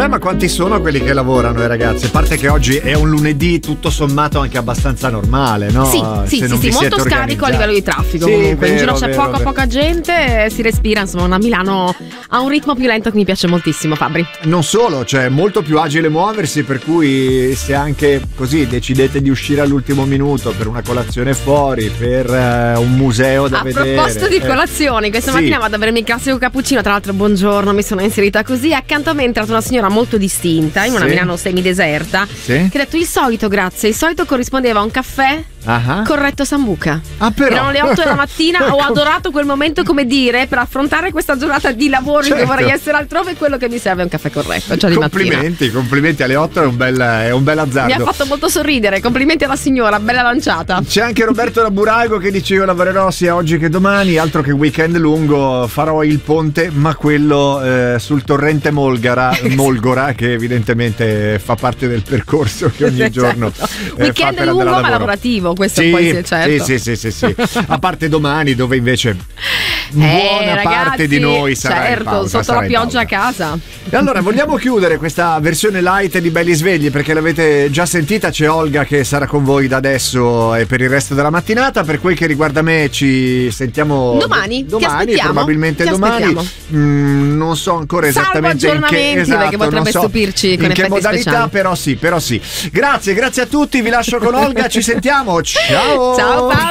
Beh, ma quanti sono quelli che lavorano, ragazzi? A parte che oggi è un lunedì tutto sommato anche abbastanza normale, no? Sì, molto scarico a livello di traffico. Sì, comunque vero, in giro c'è vero. poca gente, si respira, insomma, a Milano ha un ritmo più lento che mi piace moltissimo, Fabri. Non solo, cioè molto più agile muoversi, per cui se anche così decidete di uscire all'ultimo minuto per una colazione fuori, per un museo da vedere. A proposito di colazioni, questa mattina vado a bermi il classico cappuccino, tra l'altro buongiorno, mi sono inserita così, accanto a me è entrata una signora molto distinta in una Milano semideserta che ha detto il solito, grazie, il solito corrispondeva a un caffè corretto Sambuca. Però. Erano le 8 della mattina, ho adorato quel momento, come dire, per affrontare questa giornata di lavoro in cui vorrei essere altrove, quello che mi serve è un caffè corretto, cioè di complimenti alle 8, è un bel azzardo. Mi ha fatto molto sorridere, complimenti alla signora, bella lanciata. C'è anche Roberto da Burago che dice: io lavorerò sia oggi che domani, altro che weekend lungo, farò il ponte, ma quello sul torrente Molgora, che evidentemente fa parte del percorso che ogni giorno weekend fa per lungo andare a lavoro. Ma lavorativo, questo poi sì, certo. Sì. A parte domani, dove invece buona ragazzi, parte di noi sarà in pausa, sotto la pioggia a casa. E allora vogliamo chiudere questa versione light di Belli Svegli, perché l'avete già sentita. C'è Olga che sarà con voi da adesso e per il resto della mattinata. Per quel che riguarda me, ci sentiamo domani, probabilmente ti domani. Non so ancora esattamente in che, perché potrebbe stupirci con in che modalità, speciali. però sì. Grazie a tutti, vi lascio con Olga, ci sentiamo. Ciao. Ciao Paolo.